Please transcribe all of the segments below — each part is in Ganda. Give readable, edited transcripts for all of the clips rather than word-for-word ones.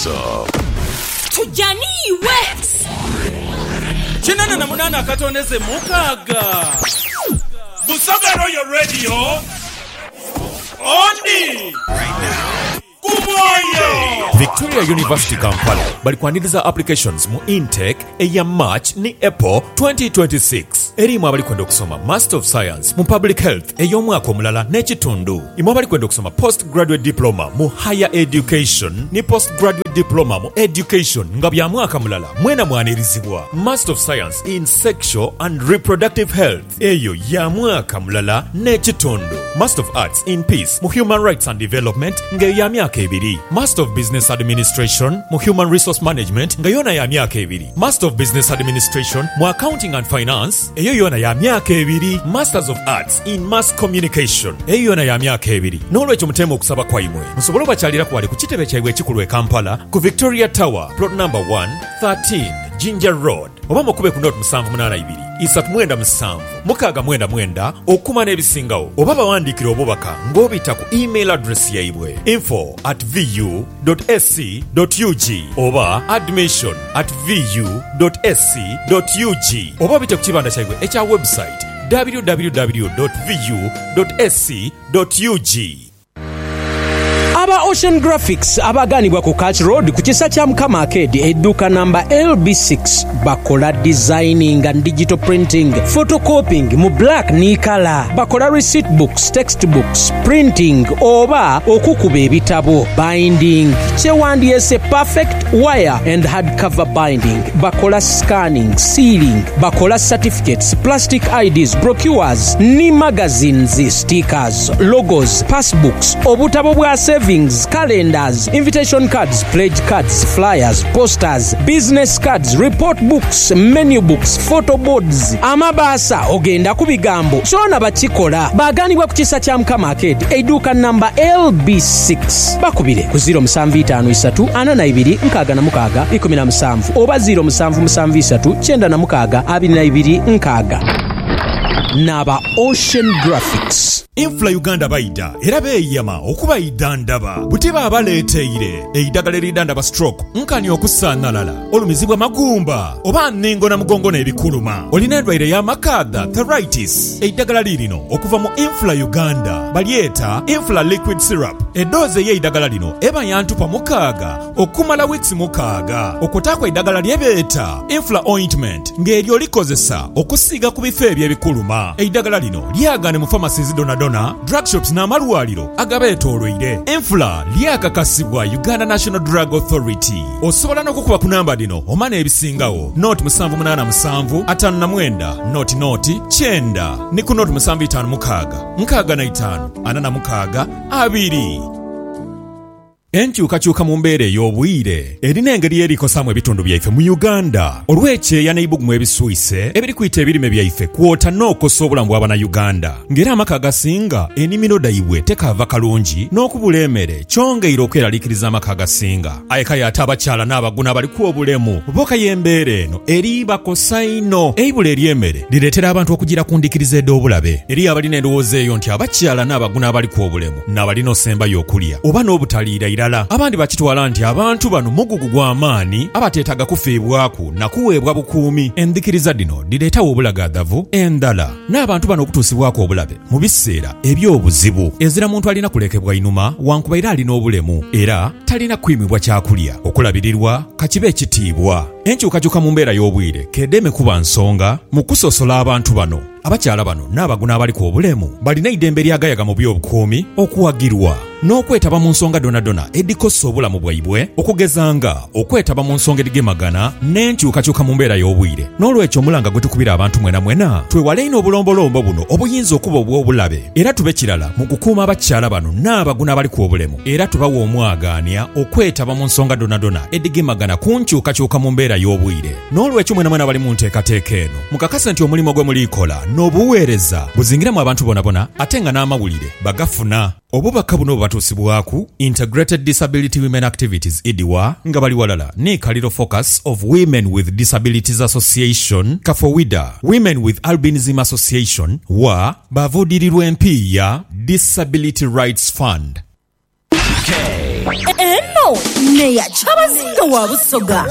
Tujaniwe Chinana na munana katoneze mukaga Busaga Royal Radio Ondi right now Kumoyo Victoria University Kampala balikwaniriza applications mu intake eya March ni April 2026 erimu abalikwenda okusoma Master of Science mu Public Health ey'omwaka omulala n'ekitundu imu abalikwenda okusoma Postgraduate Diploma mu Higher Education ni Postgraduate Diploma mu Education nga bya mwaka mulala mwena mwanirizibwa Master of Science in Sexual and Reproductive Health eyo ya mwaka mulala n'ekitundu Master of Arts in Peace mu Human Rights and Development nga ya myaka ebiri Master of Business Administration mu Human Resource Management nga yona ya myaka ebiri Master of Business Administration mu Accounting and Finance eyo yona ya myaka ebiri Masters of Arts in Mass Communication eyo yona ya myaka ebiri n'olwekyo mutema okusaba kwaimwe musobole bakyalira kwali ku kitebe kyabwe ekikulu e Kampala ku Victoria Tower plot number 113 Ginger Road oba mukube ku note 782 397 mukaga mwenda okuma n'ebisingawo oba bawandikira obubaka ng'obita ku email address yaibwe info@vu.sc.ug oba admission@vu.sc.ug oba bita ku kibanda kyaibwe ekya website www.vu.sc.ug. Aba Ocean Graphics abaganibwa ku Catch Road ku kisa kya Mukama Arcade edduka number LB6 bakola designing and digital printing, photocopying mu black ni color, bakola receipt books, textbooks, printing oba okukuba ebitabo, binding, kyewandyese perfect wire and hardcover binding, bakola scanning, sealing, bakola certificates, plastic IDs, brochures ni magazines, stickers, logos, passbooks, obutabo bwa savings, calendars, invitation cards, pledge cards, flyers, posters, business cards, report books, menu books, photo boards. Amabasa ogenda ku bigambo kyona bakikola baganibwa ku kisa kya Mukama Arcade edduka number LB6 bakubire ku 075442 oba 077392 Naba Ocean Graphics. Infla Uganda baida era beeyama okuba idandaba butiba abaleeteire eidagala eridandaba stroke nkani okusaanalala olumizibwa magumba oba nningo na mugongo n'ebikuluma olina endwaire y'amakadha arthritis eidagala lirino okuva mu Infla Uganda balyeta Infla liquid syrup eddoozi y'eidagala lino eba yantupa mukaaga okumala weeks mukaaga okutaakwa eidagala lyebeeta Infla ointment ng'eryo likozesa okusiiga ku bifo eby'ebikuluma eidagala lino lyagane mu pharmacies donadona drug shops n'amalwaliro agabeetoolwire Infla lyakakasibwa Uganda National Drug Authority osobola n'okukuba ku namba dino omana ebisingawo note 787 59 note 9 ni ku note 756 65 46 2. Enkyukakyuka mu mbeera ey'obwire erina engeri erikosamu ebitundu byaife mu Uganda olw'ekyeya n'ebibugumu ebiswise ebiri kuyita ebirime byaife kwota n'okosa obulamu bw'Abannayuganda ng'era amaka agasinga ennimiro dayibwe tekava kalungi n'okubula emmere kyongeire okweraliikiriza amaka agasinga ayekaya ate abakyala n'abaguna abalikuwa obulemu boka y'embeera eno eri bakosa ino eibula ery'emmere lireetera abantu okugira ku ndikiriza ed'obulabe eri abalina endowooza eyo nti abakyala n'abaguna abalikuwa obulemu n'abalina osembayo okulya oba n'obutaliira abandi bakitwala nti abantu bano mugugu gw'amaani abateetaga kufiibwaku na kuweebwa bukuumi enzikiriza dino direetawo obulagaadavu endala n'abantu bano okutuusibwako obulabe mu biseera eby'obuzibu ezira muntu alina kulekebwa inuma wankuba era alina obulemu era talina kwimibwa kyakulya okulabirirwa kakibe ekitiibwa enkyukakyuka mu mbeera y'obwire kedde emekuba nsonga mu kusosola abantu bano abakyala bano n'abaguna abaliko obulemu balina eddembe lyagayaga mu by'obukuumi okuwagirwa n'okwetaba mu nsonga donadona edikosa obulamu bwaibwe okugezanga okwetaba mu nsonga edigemagana n'enkyukakyuka mu mbeera y'obwire n'olwekyo omulanga gwe tukubira abantu mwena twewale ino obulombolombo buno obuyinza okuba obw'obulabe era tube kirala mu kukuuma abakyala bano n'abaguna abaliko obulemu era tubawa omwagaanya okwetaba mu nsonga donadona edigemagana ku nkyukakyuka mu mbeera y'obwire n'olwekyo mwena bali mu nteekateeka eno mukakase nti omulimu gwe mulikola n'obuweereza buzingiramu abantu bonabona ate nga n'amawulire bagafuna obubaka buno batuusibwaku Integrated Disability Women Activities IDIWA nga bali walala ne Kaliro Focus of Women with Disabilities Association Kafowida Women with Albinism Association wa bavudirirwa empiya Disability Rights Fund. Eno Yo, neya chabazinga wa Busoga.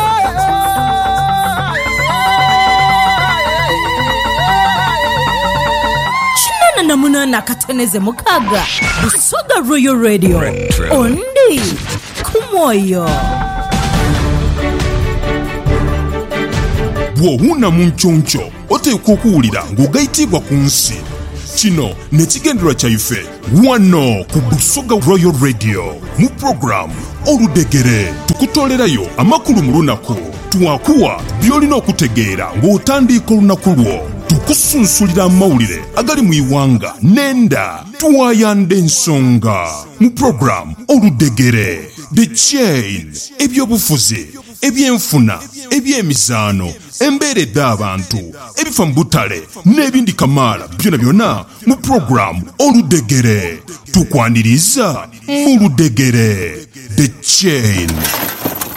Chinana na munana kateneze mukaga. Busoga Royal Radio. Ondi kumoyo. bw'owuna mu nkyoncho oteekwa okuwulira ng'ogayitibwa ku nsi. Kino ne kigenderwa kyaife wano ku Busoga Royal Radio mu programu Oludegere. Tukutolerayo amakulu mu lunaku, twakuwa by'olina okutegeera ng'otandika olunaku lwo, tukusunsulira amawulire agali mu iwanga n'enda, tuwayanda ensonga mu programu Oludegere. The Chain, ebyobufuzi, ebyenfuna, ebyemizaano, embeeredde abantu, ebifa mu butale n'ebindi kamaala byonna mu programu Oludegere. Tukwaniriza mu Ludegere. The Chain.